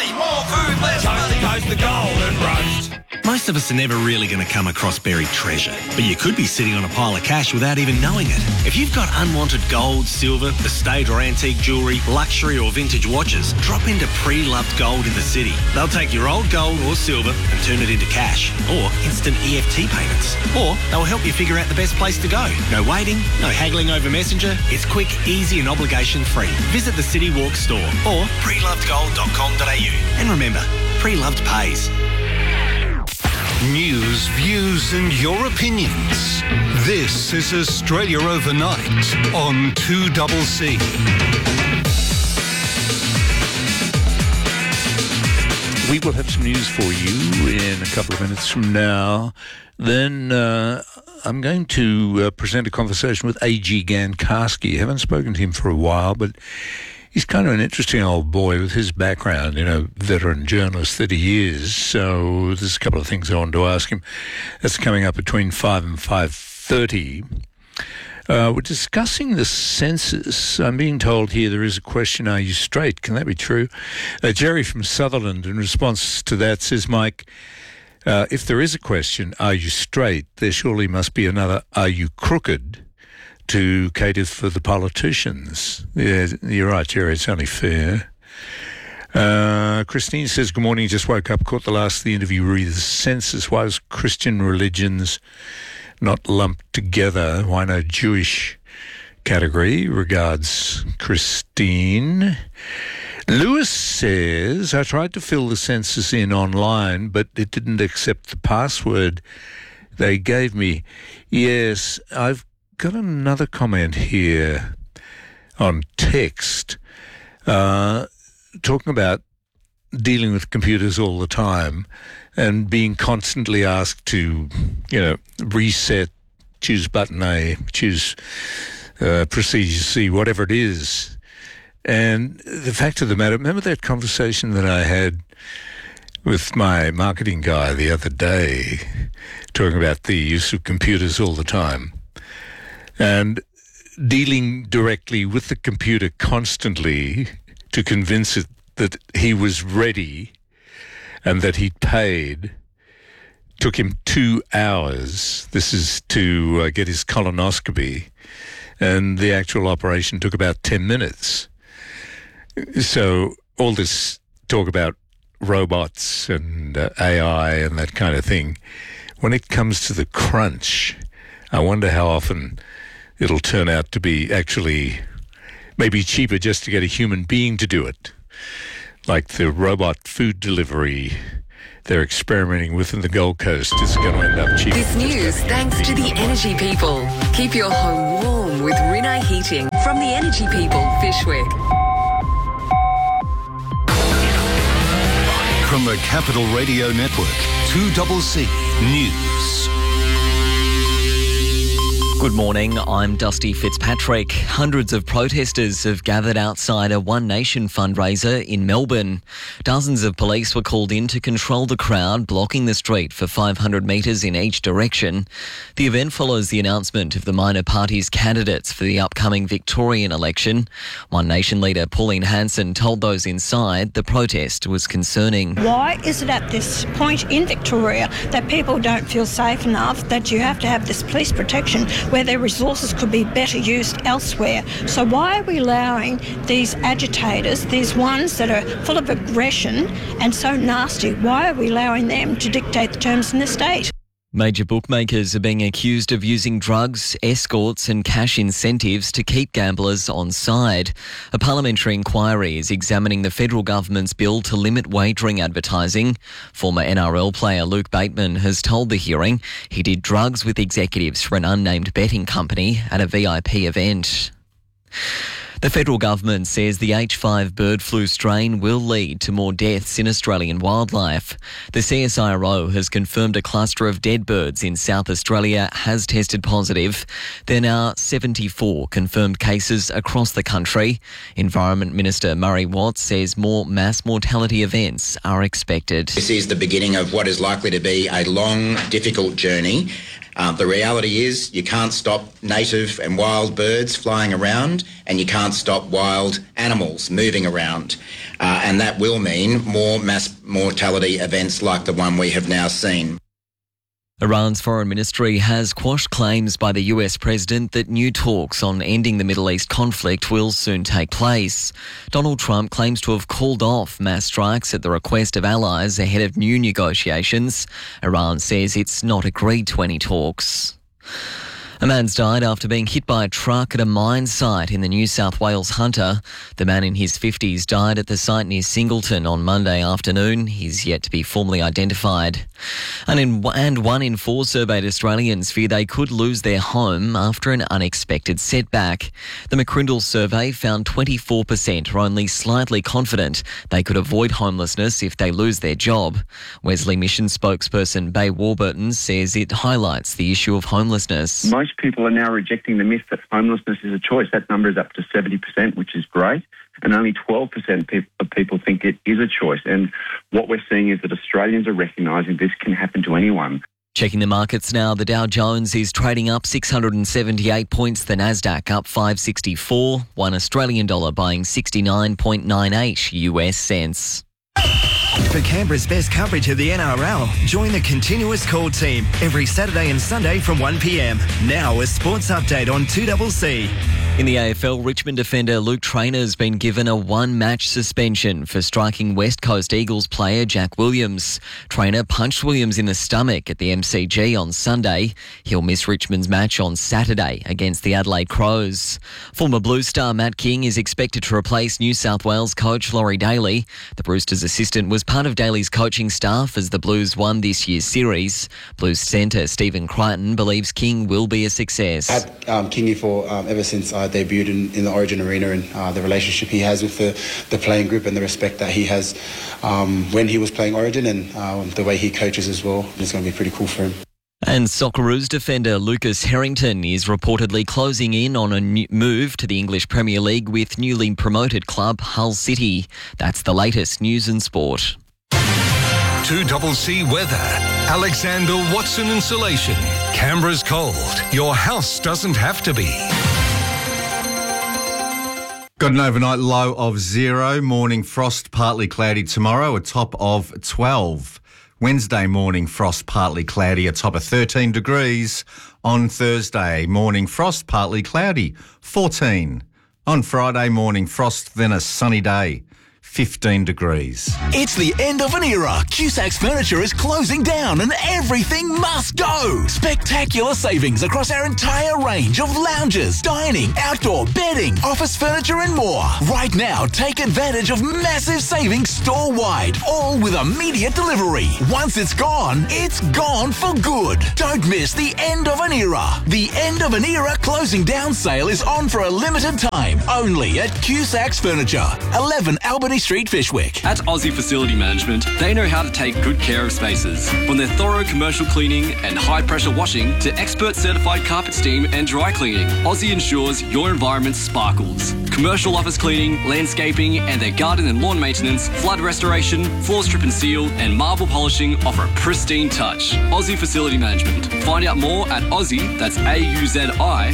money, more food, less money. Coast to Golden Roast. Most of us are never really going to come across buried treasure, but you could be sitting on a pile of cash without even knowing it. If you've got unwanted gold, silver, estate or antique jewellery, luxury or vintage watches, drop into Pre-Loved Gold in the city. They'll take your old gold or silver and turn it into cash or instant EFT payments. Or they'll help you figure out the best place to go. No waiting, no haggling over Messenger. It's quick, easy and obligation-free. Visit the City Walk store or prelovedgold.com.au. And remember, Pre-Loved pays. News, views and your opinions. This is Australia Overnight on 2CC. We will have some news for you in a couple of minutes from now. Then I'm going to present a conversation with A.G. Gankarski. I haven't spoken to him for a while, but he's kind of an interesting old boy with his background, veteran journalist that he is. So there's a couple of things I wanted to ask him. That's coming up between 5 and 5:30. We're discussing the census. I'm being told here there is a question, are you straight? Can that be true? Jerry from Sutherland, in response to that, says, Mike, if there is a question, are you straight, there surely must be another, are you crooked, to cater for the politicians. Yeah, you're right, Jerry, it's only fair. Christine says, good morning, just woke up, caught the last of the interview, read the census. Why was Christian religions not lumped together? Why no Jewish category? Regards, Christine. Lewis says, I tried to fill the census in online, but it didn't accept the password they gave me. Yes, I've got another comment here on text talking about dealing with computers all the time and being constantly asked to, reset, choose button A, choose procedure C, whatever it is. And the fact of the matter, remember that conversation that I had with my marketing guy the other day, talking about the use of computers all the time and dealing directly with the computer constantly to convince it that he was ready and that he'd paid. Took him 2 hours. This is to get his colonoscopy, and the actual operation took about 10 minutes. So all this talk about robots and AI and that kind of thing, when it comes to the crunch, I wonder how often it'll turn out to be actually maybe cheaper just to get a human being to do it. Like the robot food delivery they're experimenting with in the Gold Coast is going to end up cheaper. This news thanks to the Energy People. Keep your home warm with Rinnai Heating from the Energy People, Fishwick. From the Capital Radio Network, 2CC News. Good morning, I'm Dusty Fitzpatrick. Hundreds of protesters have gathered outside a One Nation fundraiser in Melbourne. Dozens of police were called in to control the crowd, blocking the street for 500 metres in each direction. The event follows the announcement of the minor party's candidates for the upcoming Victorian election. One Nation leader Pauline Hanson told those inside the protest was concerning. Why is it at this point in Victoria that people don't feel safe enough, that you have to have this police protection where their resources could be better used elsewhere? So why are we allowing these agitators, these ones that are full of aggression and so nasty, why are we allowing them to dictate the terms in the state? Major bookmakers are being accused of using drugs, escorts and cash incentives to keep gamblers on side. A parliamentary inquiry is examining the federal government's bill to limit wagering advertising. Former NRL player Luke Bateman has told the hearing he did drugs with executives for an unnamed betting company at a VIP event. The federal government says the H5 bird flu strain will lead to more deaths in Australian wildlife. The CSIRO has confirmed a cluster of dead birds in South Australia has tested positive. There are now 74 confirmed cases across the country. Environment Minister Murray Watts says more mass mortality events are expected. This is the beginning of what is likely to be a long, difficult journey. The reality is you can't stop native and wild birds flying around, and you can't stop wild animals moving around. And that will mean more mass mortality events like the one we have now seen. Iran's foreign ministry has quashed claims by the US president that new talks on ending the Middle East conflict will soon take place. Donald Trump claims to have called off mass strikes at the request of allies ahead of new negotiations. Iran says it's not agreed to any talks. A man's died after being hit by a truck at a mine site in the New South Wales Hunter. The man in his 50s died at the site near Singleton on Monday afternoon. He's yet to be formally identified. And 1 in 4 surveyed Australians fear they could lose their home after an unexpected setback. The McCrindle survey found 24% are only slightly confident they could avoid homelessness if they lose their job. Wesley Mission spokesperson Bay Warburton says it highlights the issue of homelessness. Most people are now rejecting the myth that homelessness is a choice. That number is up to 70%, which is great. And only 12% of people think it is a choice. And what we're seeing is that Australians are recognising this can happen to anyone. Checking the markets now, the Dow Jones is trading up 678 points, the Nasdaq up 564, $1 Australian dollar buying 69.98 US cents. For Canberra's best coverage of the NRL, join the Continuous Call team every Saturday and Sunday from 1 p.m. Now a sports update on 2CC. In the AFL, Richmond defender Luke Traynor has been given a 1-match suspension for striking West Coast Eagles player Jack Williams. Traynor punched Williams in the stomach at the MCG on Sunday. He'll miss Richmond's match on Saturday against the Adelaide Crows. Former Blue star Matt King is expected to replace New South Wales coach Laurie Daly. The Roosters assistant was part of Daly's coaching staff as the Blues won this year's series. Blues centre Stephen Crichton believes King will be a success. I've had Kingy for ever since I debuted in the Origin arena, and the relationship he has with the playing group and the respect that he has when he was playing Origin, and the way he coaches as well. It's going to be pretty cool for him. And Socceroos defender Lucas Harrington is reportedly closing in on a move to the English Premier League with newly promoted club Hull City. That's the latest news and sport. 2CC weather. Alexander Watson Insulation. Canberra's cold. Your house doesn't have to be. Got an overnight low of 0. Morning frost, partly cloudy tomorrow, a top of 12. Wednesday morning frost, partly cloudy, a top of 13 degrees. On Thursday, morning frost, partly cloudy, 14. On Friday, morning frost, then a sunny day, 15 degrees. It's the end of an era. Cusac's Furniture is closing down and everything must go. Spectacular savings across our entire range of lounges, dining, outdoor, bedding, office furniture and more. Right now, take advantage of massive savings store-wide, all with immediate delivery. Once it's gone for good. Don't miss the end of an era. The end of an era closing down sale is on for a limited time, only at Cusac's Furniture, 11 Albany Street, Fishwick. At Aussie Facility Management, they know how to take good care of spaces. From their thorough commercial cleaning and high-pressure washing to expert certified carpet steam and dry cleaning, Aussie ensures your environment sparkles. Commercial office cleaning, landscaping, and their garden and lawn maintenance, flood restoration, floor strip and seal, and marble polishing offer a pristine touch. Aussie Facility Management. Find out more at Aussie, that's AUZI,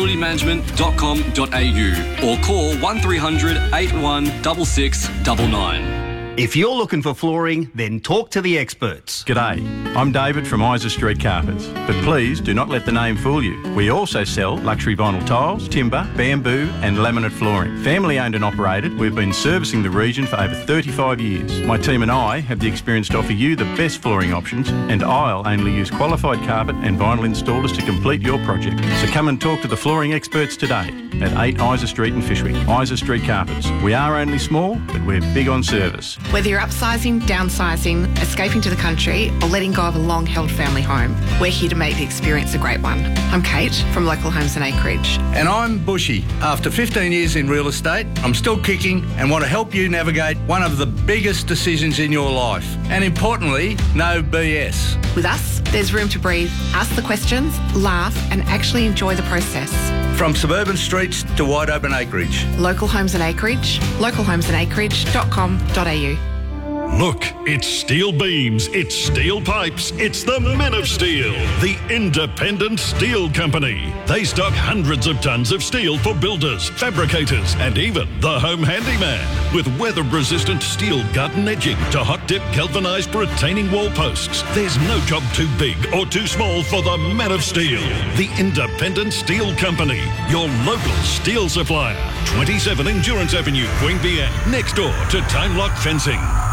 facilitymanagement.com.au, or call 1300 81 6699. If you're looking for flooring, then talk to the experts. G'day, I'm David from Isa Street Carpets, but please do not let the name fool you. We also sell luxury vinyl tiles, timber, bamboo and laminate flooring. Family owned and operated, we've been servicing the region for over 35 years. My team and I have the experience to offer you the best flooring options, and I'll only use qualified carpet and vinyl installers to complete your project. So come and talk to the flooring experts today at 8 Isa Street in Fishwick. Isa Street Carpets. We are only small, but we're big on service. Whether you're upsizing, downsizing, escaping to the country, or letting go of a long-held family home, we're here to make the experience a great one. I'm Kate from Local Homes and Acreage. And I'm Bushy. After 15 years in real estate, I'm still kicking and want to help you navigate one of the biggest decisions in your life. And importantly, no BS. With us, there's room to breathe, ask the questions, laugh, and actually enjoy the process. From suburban streets to wide open acreage. Local Homes and Acreage, localhomesandacreage.com.au. Look, it's steel beams, it's steel pipes, it's the Men of Steel, the independent steel company. They stock hundreds of tons of steel for builders, fabricators, and even the home handyman. With weather-resistant steel garden edging to hot-dip galvanised retaining wall posts, there's no job too big or too small for the Men of Steel, the independent steel company, your local steel supplier. 27 Endurance Avenue, Queanbeyan, next door to Time Lock Fencing.